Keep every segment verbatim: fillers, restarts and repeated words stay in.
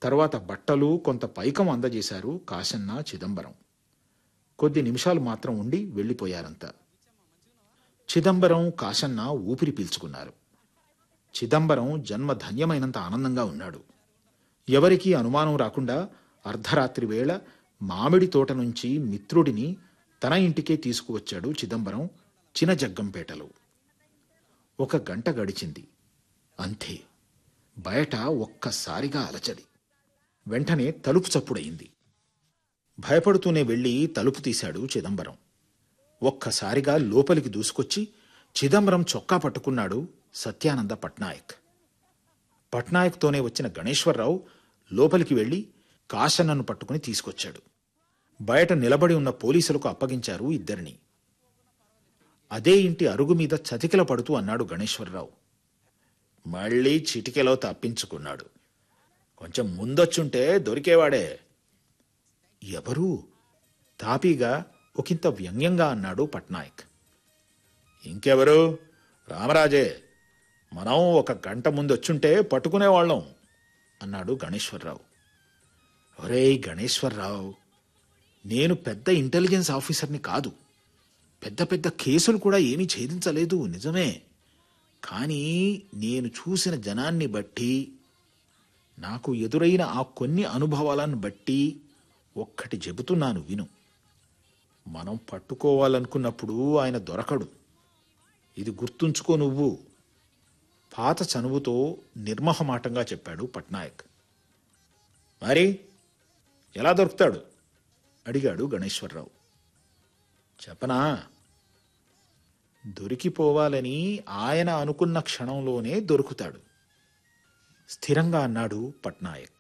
తర్వాత బట్టలు కొంత పైకం అందజేశారు కాశన్న, చిదంబరం. కొద్ది నిమిషాలు మాత్రం ఉండి వెళ్ళిపోయారంతా. చిదంబరం, కాశన్న ఊపిరి పీల్చుకున్నారు. చిదంబరం జన్మ ధన్యమైనంత ఆనందంగా ఉన్నాడు. ఎవరికీ అనుమానం రాకుండా అర్ధరాత్రి వేళ మామిడి తోట నుంచి మిత్రుడిని తన ఇంటికే తీసుకువచ్చాడు చిదంబరం చినజగ్గంపేటలో. ఒక గంట గడిచింది. అంతే, బయట ఒక్కసారిగా అలచడి. వెంటనే తలుపు చప్పుడయింది. భయపడుతూనే వెళ్లి తలుపు తీశాడు చిదంబరం. ఒక్కసారిగా లోపలికి దూసుకొచ్చి చిదంబరం చొక్కా పట్టుకున్నాడు సత్యానంద పట్నాయక్. పట్నాయక్తోనే వచ్చిన గణేశ్వరరావు లోపలికి వెళ్లి కాశన్నను పట్టుకుని తీసుకొచ్చాడు. బయట నిలబడి ఉన్న పోలీసులకు అప్పగించారు ఇద్దరిని. అదే ఇంటి అరుగు మీద చతికిల పడుతూ అన్నాడు గణేశ్వరరావు. మళ్లీ చిటికెలో తప్పించుకున్నాడు. కొంచెం ముందొచ్చుంటే దొరికేవాడే. ఎవరు? తాపీగా ఒకంత వ్యంగ్యంగా అన్నాడు పట్నాయక్. ఇంకెవరు? రామరాజే. మనం ఒక గంట ముందొచ్చుంటే పట్టుకునేవాళ్ళం అన్నాడు గణేశ్వరరావు. ఒరేయ్ గణేశ్వరరావు, నేను పెద్ద ఇంటెలిజెన్స్ ఆఫీసర్ని కాదు. పెద్ద పెద్ద కేసులు కూడా ఏమీ ఛేదించలేదు, నిజమే. కానీ నేను చూసిన జనాన్ని బట్టి, నాకు ఎదురైన ఆ కొన్ని అనుభవాలను బట్టి ఒక్కటి చెబుతున్నాను విను. మనం పట్టుకోవాలనుకున్నప్పుడు ఆయన దొరకడు. ఇది గుర్తుంచుకో నువ్వు. పాత చనువుతో నిర్మహమాటంగా చెప్పాడు పట్నాయక్. మరి ఎలా దొరుకుతాడు అడిగాడు గణేశ్వరరావు. చెప్పనా? దొరికిపోవాలని ఆయన అనుకున్న క్షణంలోనే దొరుకుతాడు స్థిరంగా అన్నాడు పట్నాయక్.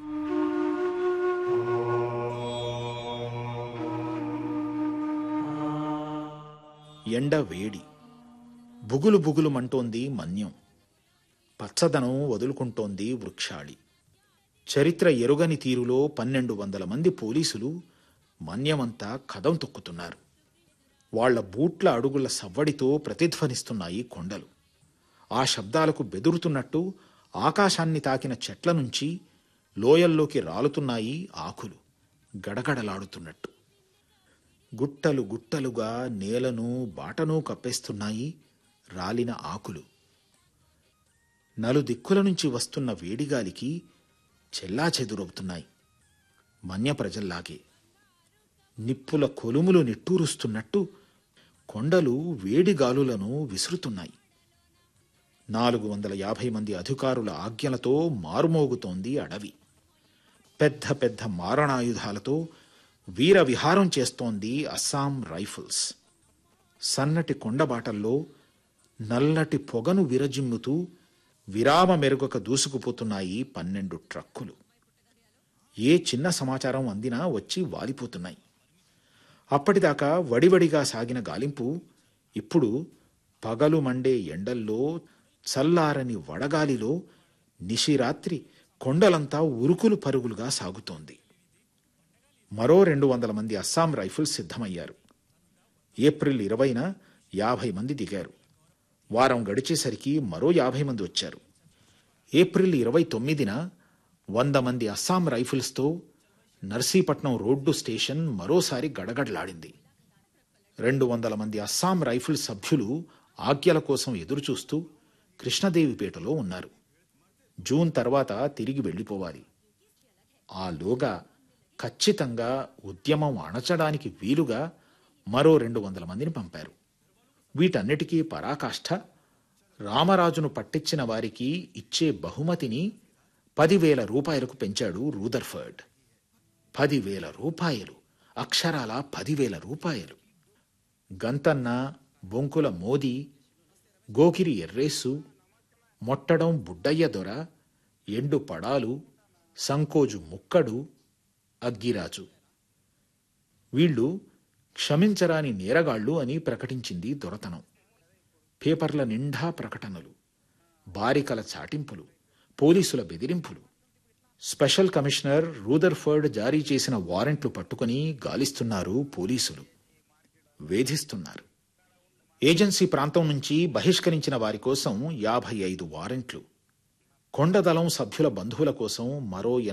ఎండ వేడి, బుగులు బుగులుమంటోంది మన్యం. పచ్చదనం వదులుకుంటోంది వృక్షాళి. చరిత్ర ఎరుగని తీరులో పన్నెండు వందల మంది పోలీసులు మన్యమంతా కదం తొక్కుతున్నారు. వాళ్ల బూట్ల అడుగుల సవ్వడితో ప్రతిధ్వనిస్తున్నాయి కొండలు. ఆ శబ్దాలకు బెదురుతున్నట్టు ఆకాశాన్ని తాకిన చెట్ల నుంచి లోయల్లోకి రాలుతున్నాయి ఆకులు గడగడలాడుతున్నట్టు. గుట్టలు గుట్టలుగా నేలను బాటను కప్పేస్తున్నాయి రాలిన ఆకులు. నలుదిక్కుల నుంచి వస్తున్న వేడిగాలికి చెల్లాచెదురవుతున్నాయి మన్య ప్రజల్లాగే. నిప్పుల కొలుములు నిట్టూరుస్తున్నట్టు కొండలు వేడిగాలులను విసురుతున్నాయి. నాలుగు వందల యాభై మంది అధికారుల ఆజ్ఞలతో మారుమోగుతోంది అడవి. పెద్ద పెద్ద మారణాయుధాలతో వీర విహారం చేస్తోంది అస్సాం రైఫిల్స్. సన్నటి కొండబాటల్లో నల్లటి పొగను విరజిమ్ముతూ విరామ మెరుగక దూసుకుపోతున్నాయి పన్నెండు ట్రక్కులు. ఏ చిన్న సమాచారం అందినా వచ్చి వాలిపోతున్నాయి. అప్పటిదాకా వడివడిగా సాగిన గాలింపు ఇప్పుడు పగలు మండే ఎండల్లో, చల్లారని వడగాలిలో నిశిరాత్రి కొండలంతా ఉరుకులు పరుగులుగా సాగుతోంది. మరో రెండు వందల మంది అస్సాం రైఫిల్స్ సిద్ధమయ్యారు. ఏప్రిల్ ఇరవైన యాభై మంది దిగారు. వారం గడిచేసరికి మరో యాభై మంది వచ్చారు. ఏప్రిల్ ఇరవై తొమ్మిదిన వంద మంది అస్సాం రైఫిల్స్తో నర్సీపట్నం రోడ్డు స్టేషన్ మరోసారి గడగడలాడింది. రెండు వందల మంది అస్సాం రైఫిల్ సభ్యులు ఆజ్ఞల కోసం ఎదురుచూస్తూ కృష్ణదేవిపేటలో ఉన్నారు. జూన్ తర్వాత తిరిగి వెళ్ళిపోవాలి. ఆలోగా ఖచ్చితంగా ఉద్యమం అణచడానికి వీలుగా మరో రెండు వందల మందిని పంపారు. వీటన్నిటికీ పరాకాష్ఠ రామరాజును పట్టించిన వారికి ఇచ్చే బహుమతిని పదివేల రూపాయలకు పెంచాడు రూదర్ఫర్డ్. పదివేల రూపాయలు, అక్షరాల పదివేల రూపాయలు. గంతన్న, బొంకుల మోదీ, గోకిరి ఎర్రేసు, మొట్టడం బుడ్డయ్య దొర, ఎండు పడాలు, సంకోజు ముక్కడు, అగ్గిరాజు వీళ్లు క్షమించరాని నేరగాళ్లు అని ప్రకటించింది దొరతనం. పేపర్ల నిండా ప్రకటనలు, బారికల చాటింపులు, పోలీసుల బెదిరింపులు. స్పెషల్ కమిషనర్ రూదర్ఫర్డ్ జారీ చేసిన వారెంట్లు పట్టుకుని గాలిస్తున్నారు పోలీసులు, వేధిస్తున్నారు. ఏజెన్సీ ప్రాంతం నుంచి బహిష్కరించిన వారి కోసం యాభై ఐదు వారెంట్లు, కొండదళం సభ్యుల బంధువుల కోసం మరో